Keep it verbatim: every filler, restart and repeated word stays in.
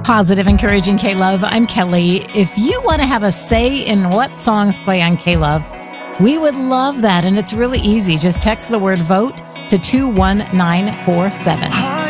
Positive, encouraging K-Love. I'm Kelly. If you want to have a say in what songs play on K-Love, we would love that. And it's really easy. Just text the word vote to two one nine four seven.